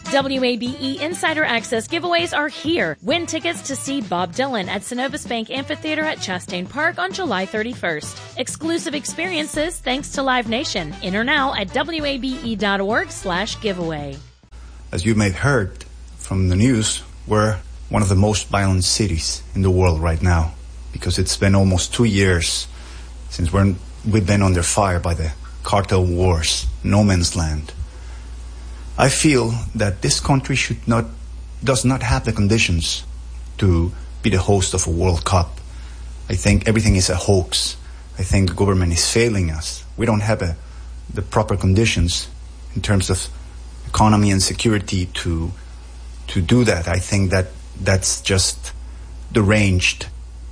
WABE Insider Access giveaways are here. Win tickets to see Bob Dylan at Synovus Bank Amphitheater at Chastain Park on July 31st. Exclusive experiences thanks to Live Nation. Enter now at wabe.org/giveaway. As you may have heard from the news, we're one of the most violent cities in the world right now, because it's been almost 2 years since we've been under fire by the cartel wars, no man's land. I feel that this country does not have the conditions to be the host of a World Cup. I think everything is a hoax. I think the government is failing us. We don't have the proper conditions in terms of economy and security to do that. I think that's just deranged.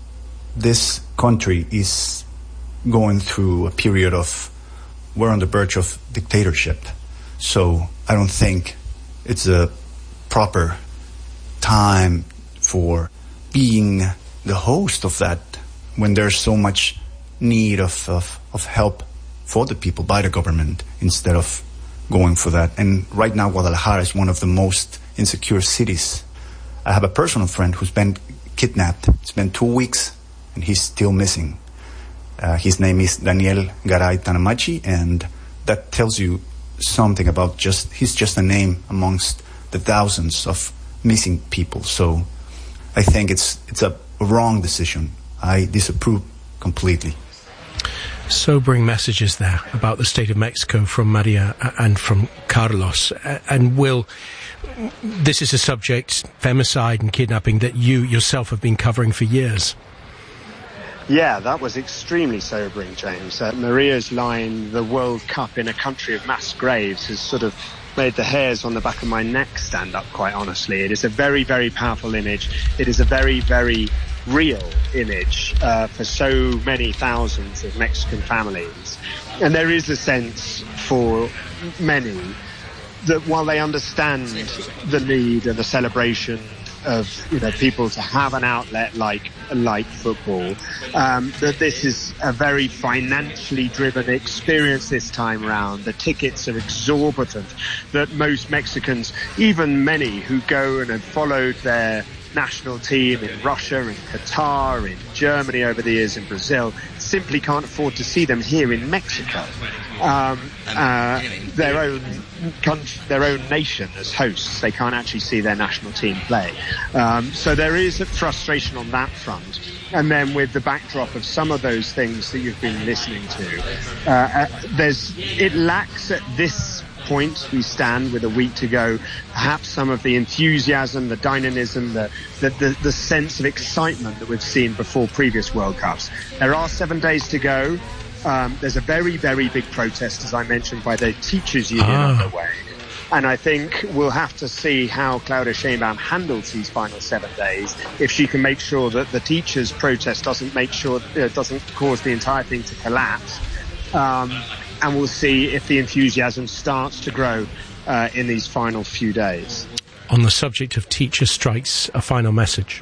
This country is going through a period we're on the verge of dictatorship. So I don't think it's a proper time for being the host of that when there's so much need of help for the people by the government instead of going for that. And right now, Guadalajara is one of the most insecure cities. I have a personal friend who's been kidnapped. It's been 2 weeks and he's still missing. His name is Daniel Garay Tanamachi, and that tells you something about he's just a name amongst the thousands of missing people. So I think it's a wrong decision. I disapprove completely. Sobering messages there about the state of Mexico from Maria and from Carlos. And Will, this is a subject, femicide and kidnapping, that you yourself have been covering for years. Yeah, that was extremely sobering, James. Maria's line, "The World Cup in a country of mass graves," has sort of made the hairs on the back of my neck stand up, quite honestly. It is a very, very powerful image. It is a very, very real image for so many thousands of Mexican families. And there is a sense for many that while they understand the need and the celebration of people to have an outlet like football, that this is a very financially driven experience this time round. The tickets are exorbitant, that most Mexicans, even many who go and have followed their national team in Russia, in Qatar, in Germany over the years, in Brazil, simply can't afford to see them here in Mexico. Their own country, their own nation as hosts, they can't actually see their national team play. So there is a frustration on that front. And then with the backdrop of some of those things that you've been listening to, it lacks at this point we stand with a week to go, perhaps some of the enthusiasm, the dynamism, the sense of excitement that we've seen before previous World Cups. There are 7 days to go. There's a very, very big protest, as I mentioned, by the teachers' union underway. And I think we'll have to see how Claudia Sheinbaum handles these final 7 days, if she can make sure that the teachers' protest doesn't cause the entire thing to collapse. And we'll see if the enthusiasm starts to grow in these final few days. On the subject of teacher strikes, a final message.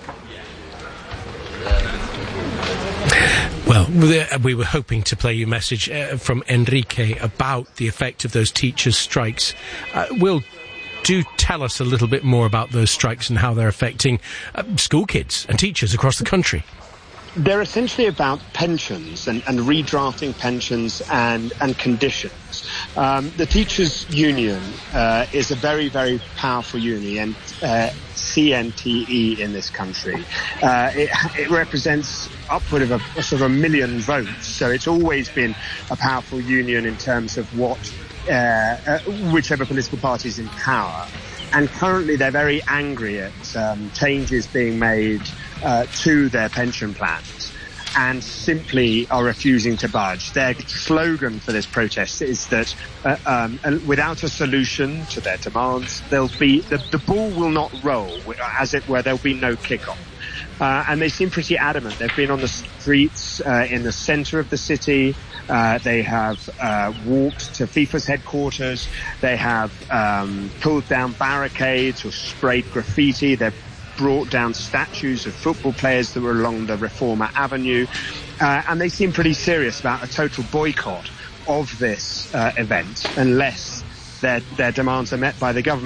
Well, we were hoping to play you a message from Enrique about the effect of those teachers' strikes. Will, do tell us a little bit more about those strikes and how they're affecting school kids and teachers across the country. They're essentially about pensions and redrafting pensions and conditions. The teachers' union is a very, very powerful union, CNTE in this country. It represents upward of a sort of 1 million votes, so it's always been a powerful union in terms of what whichever political party is in power. And currently they're very angry at changes being made to their pension plans and simply are refusing to budge. Their slogan for this protest is that without a solution to their demands, the ball will not roll, as it were, there'll be no kickoff. And they seem pretty adamant. They've been on the streets in the center of the city. They have walked to FIFA's headquarters. They have pulled down barricades or sprayed graffiti. They've brought down statues of football players that were along the Reforma Avenue. And they seem pretty serious about a total boycott of this event unless their demands are met by the government.